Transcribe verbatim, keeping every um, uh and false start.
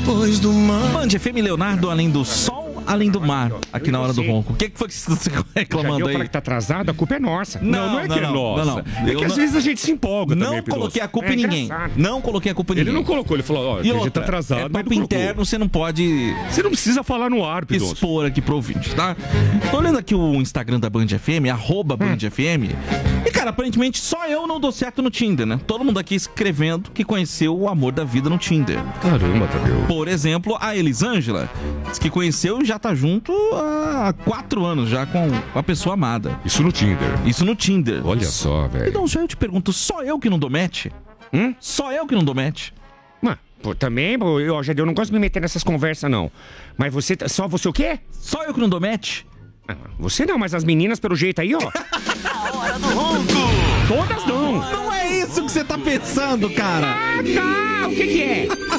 depois do mar. Band F M, Leonardo, além do sol, além do mar, aqui na hora do ronco. O que que foi que você tá reclamando aí? Já que tá atrasado, a culpa é nossa. Não, Não, não é não, que é não, nossa. não, não. É Eu que às não- vezes a gente se empolga Não também, Piloso. coloquei a culpa É em ninguém. engraçado. Não coloquei a culpa em Ele ninguém. não colocou, ele falou, ó, E a gente outra, tá atrasado, é mas papo não colocou. interno, você não pode Você não precisa falar no ar, Piloso. expor aqui pro ouvinte, tá? Tô olhando aqui o Instagram da Band F M, arroba Band F M. E, cara, aparentemente só eu não dou certo no Tinder, né? Todo mundo aqui escrevendo que conheceu o amor da vida no Tinder. Caramba, Tadeu. Por exemplo, a Elisângela, diz que conheceu e já tá junto há quatro anos já com a pessoa amada. Isso no Tinder. Isso no Tinder. Olha só, velho. Então, só eu te pergunto, só eu que não dou match? Hum? Só eu que não dou match? Mas, pô, também, pô, eu, já eu não gosto de me meter nessas conversas, não. Mas você, tá- só você o quê? Só eu que não dou match? Ah, você não, mas as meninas, pelo jeito aí, ó. A hora do ronco. Todas não. Não é isso que você tá pensando, cara. Ah, tá. O que que é?